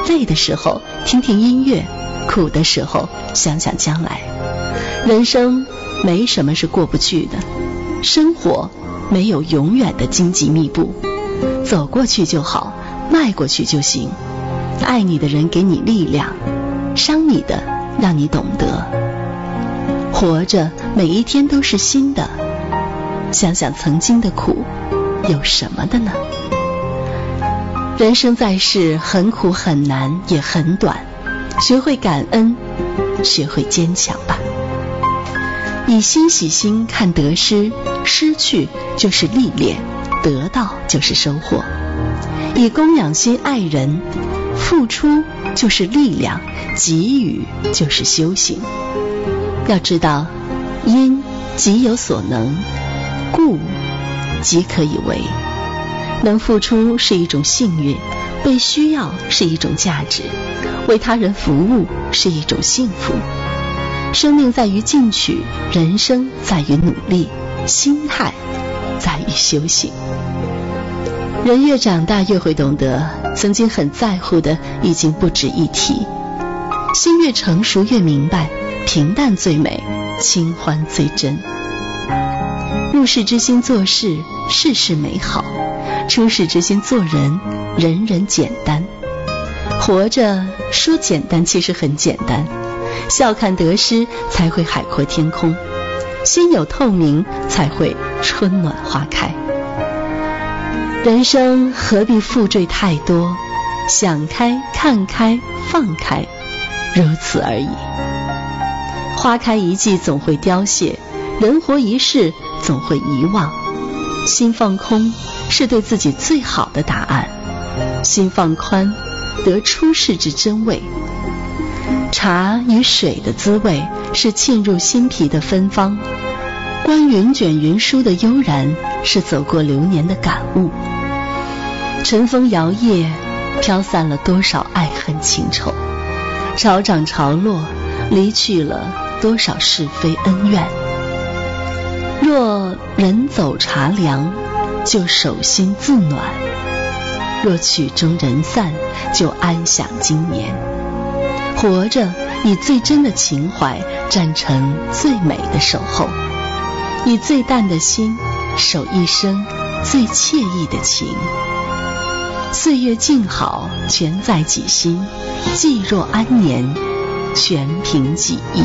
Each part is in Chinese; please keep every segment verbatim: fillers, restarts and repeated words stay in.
累的时候听听音乐，苦的时候想想将来。人生没什么是过不去的，生活没有永远的荆棘密布，走过去就好，迈过去就行。爱你的人给你力量，伤你的让你懂得。活着每一天都是新的，想想曾经的苦，有什么的呢？人生在世，很苦很难也很短，学会感恩，学会坚强吧。以心洗心看得失，失去就是历练，得到就是收获。以供养心爱人，付出就是力量，给予就是修行。要知道，因己有所能，故即可以为。能付出是一种幸运，被需要是一种价值，为他人服务是一种幸福。生命在于进取，人生在于努力，心态在于修行。人越长大越会懂得，曾经很在乎的已经不值一提。心越成熟越明白，平淡最美，清欢最真。入世之心做事，事事美好；出世之心做人，人人简单。活着说简单，其实很简单。笑看得失，才会海阔天空；心有透明，才会春暖花开。人生何必负坠太多？想开、看开、放开，如此而已。花开一季总会凋谢，人活一世总会遗忘。心放空是对自己最好的答案，心放宽得出世之真味。茶与水的滋味是沁入心脾的芬芳，观云卷云舒的悠然是走过流年的感悟。晨风摇曳，飘散了多少爱恨情仇，潮涨潮落，离去了多少是非恩怨。若人走茶凉，就手心自暖；若曲终人散，就安享今年。活着，以最真的情怀站成最美的守候，以最淡的心守一生最惬意的情。岁月静好，全在己心；寂若安年，全凭己意。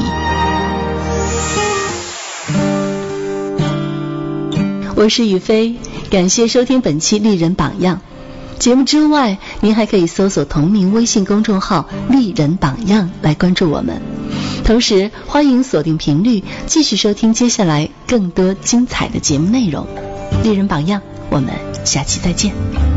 我是雨飞，感谢收听本期丽人榜样。节目之外，您还可以搜索同名微信公众号丽人榜样来关注我们。同时欢迎锁定频率，继续收听接下来更多精彩的节目内容。丽人榜样，我们下期再见。